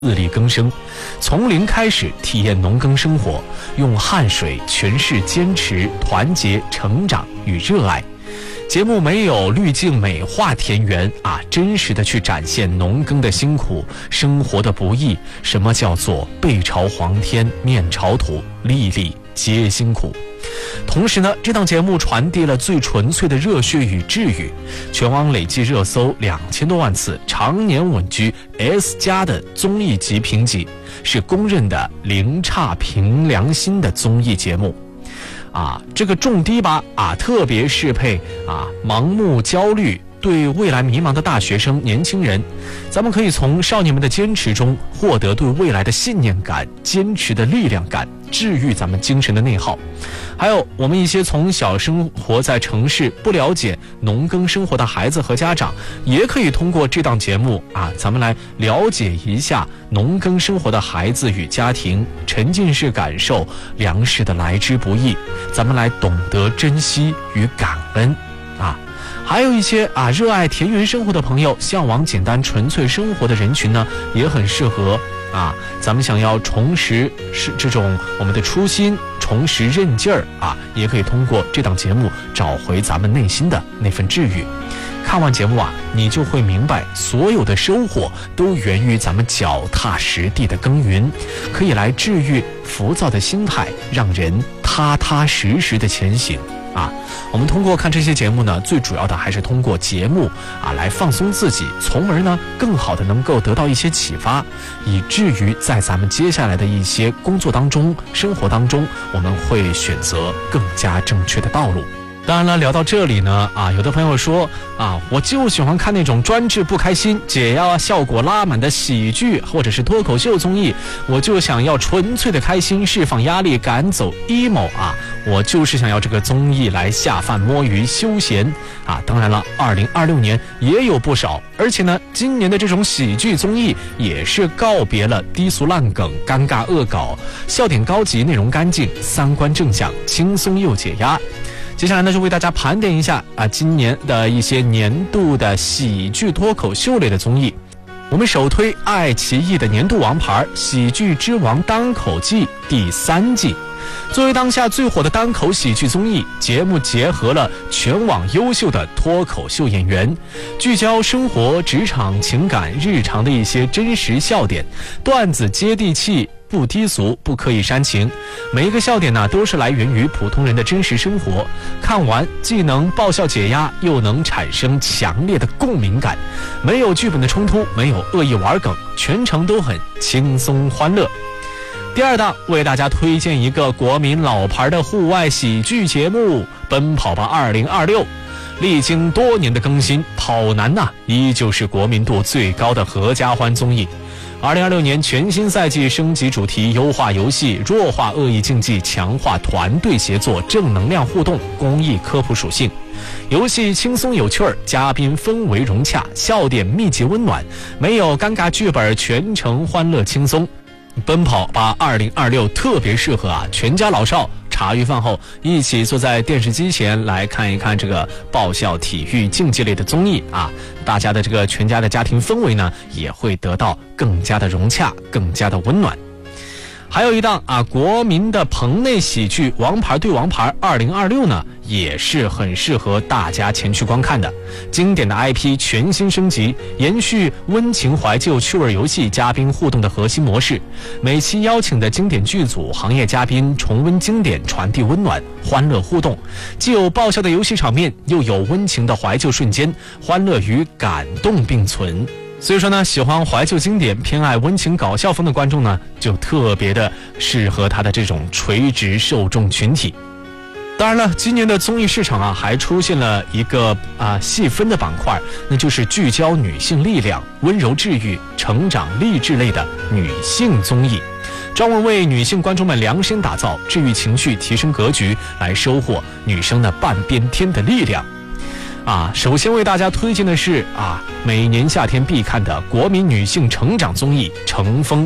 自力更生，从零开始体验农耕生活，用汗水诠释坚持、团结、成长与热爱。节目没有滤镜美化田园真实的去展现农耕的辛苦、生活的不易。什么叫做背朝黄天面朝土，粒粒皆辛苦。同时呢，这档节目传递了最纯粹的热血与治愈，全网累计热搜2000多万次，常年稳居 S+ 的综艺级评级，是公认的零差凭良心的综艺节目。这个重低吧特别适配盲目焦虑、对未来迷茫的大学生、年轻人，咱们可以从少年们的坚持中获得对未来的信念感、坚持的力量感，治愈咱们精神的内耗。还有我们一些从小生活在城市、不了解农耕生活的孩子和家长，也可以通过这档节目咱们来了解一下农耕生活的孩子与家庭，沉浸式感受粮食的来之不易，咱们来懂得珍惜与感恩还有一些热爱田园生活的朋友，向往简单纯粹生活的人群呢，也很适合咱们想要重拾这种我们的初心，重拾韧劲儿也可以通过这档节目找回咱们内心的那份治愈。看完节目你就会明白，所有的收获都源于咱们脚踏实地的耕耘，可以来治愈浮躁的心态，让人踏踏实实的前行我们通过看这些节目呢，最主要的还是通过节目来放松自己，从而呢更好的能够得到一些启发，以至于在咱们接下来的一些工作当中、生活当中，我们会选择更加正确的道路。当然了，聊到这里呢有的朋友说我就喜欢看那种专治不开心、解压效果拉满的喜剧或者是脱口秀综艺，我就想要纯粹的开心，释放压力，赶走 emo 我就是想要这个综艺来下饭摸鱼休闲当然了，2026年也有不少，而且呢，今年的这种喜剧综艺也是告别了低俗烂梗、尴尬恶搞，笑点高级，内容干净，三观正向，轻松又解压。接下来呢，就为大家盘点一下今年的一些年度的喜剧脱口秀类的综艺。我们首推爱奇艺的年度王牌《喜剧之王单口季》第3季。作为当下最火的单口喜剧综艺，节目结合了全网优秀的脱口秀演员，聚焦生活、职场、情感、日常的一些真实笑点，段子接地气，不低俗，不刻意煽情，每一个笑点呢都是来源于普通人的真实生活，看完既能爆笑解压，又能产生强烈的共鸣感，没有剧本的冲突，没有恶意玩梗，全程都很轻松欢乐。第二档为大家推荐一个国民老牌的户外喜剧节目《奔跑吧2026》，历经多年的更新，跑男依旧是国民度最高的合家欢综艺。2026年全新赛季升级主题，优化游戏，弱化恶意竞技，强化团队协作，正能量互动，公益科普属性。游戏轻松有趣儿，嘉宾氛围融洽，笑点密集温暖，没有尴尬剧本，全程欢乐轻松。奔跑吧2026特别适合全家老少茶余饭后一起坐在电视机前来看一看这个爆笑体育竞技类的综艺大家的这个全家的家庭氛围呢也会得到更加的融洽，更加的温暖。还有一档国民的棚内喜剧《王牌对王牌2026》呢，也是很适合大家前去观看的。经典的 IP 全新升级，延续温情怀旧、趣味游戏、嘉宾互动的核心模式。每期邀请的经典剧组、行业嘉宾重温经典，传递温暖、欢乐互动，既有爆笑的游戏场面，又有温情的怀旧瞬间，欢乐与感动并存。所以说呢，喜欢怀旧经典、偏爱温情搞笑风的观众呢，就特别的适合他的这种垂直受众群体。当然了，今年的综艺市场还出现了一个细分的板块，那就是聚焦女性力量、温柔治愈、成长励志类的女性综艺，专门为女性观众们量身打造，治愈情绪，提升格局，来收获女生的半边天的力量。首先为大家推荐的是每年夏天必看的国民女性成长综艺《乘风》。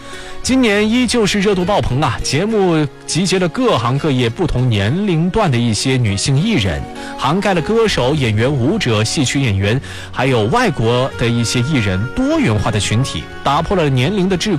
今年依旧是热度爆棚啊！节目集结了各行各业不同年龄段的一些女性艺人，涵盖了歌手、演员、舞者、戏曲演员，还有外国的一些艺人，多元化的群体，打破了年龄的桎梏。